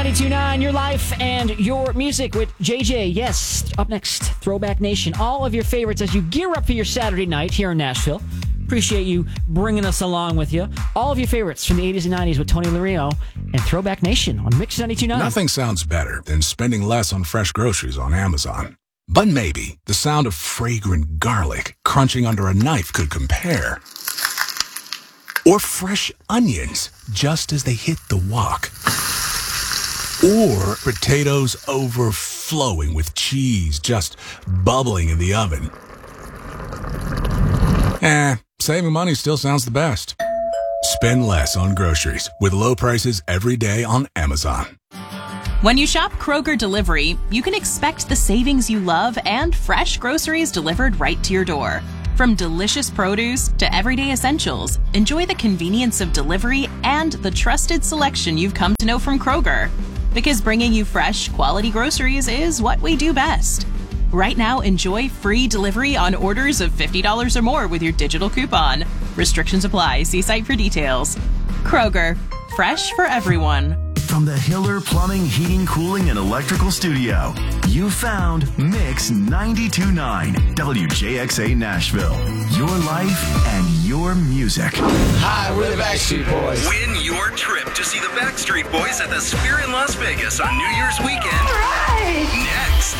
92.9, your life and your music with JJ. Yes, up next, Throwback Nation. All of your favorites as you gear up for your Saturday night here in Nashville. Appreciate you bringing us along with you. All of your favorites from the 80s and 90s with Tony Lario and Throwback Nation on Mix 92.9. Nothing sounds better than spending less on fresh groceries on Amazon. But maybe the sound of fragrant garlic crunching under a knife could compare. Or fresh onions just as they hit the wok. Or potatoes overflowing with cheese just bubbling in the oven. Saving money still sounds the best. Spend less on groceries with low prices every day on Amazon. When you shop Kroger Delivery, you can expect the savings you love and fresh groceries delivered right to your door. From delicious produce to everyday essentials, enjoy the convenience of delivery and the trusted selection you've come to know from Kroger. Because bringing you fresh, quality groceries is what we do best. Right now, enjoy free delivery on orders of $50 or more with your digital coupon. Restrictions apply. See site for details. Kroger, fresh for everyone. From the Hiller Plumbing, Heating, Cooling, and Electrical Studio, you found Mix 92.9 WJXA Nashville. Your life and your music. Hi, we're the Backstreet Boys. Win your trip to see the Backstreet Boys at the Sphere in Las Vegas on New Year's weekend. All right. Next.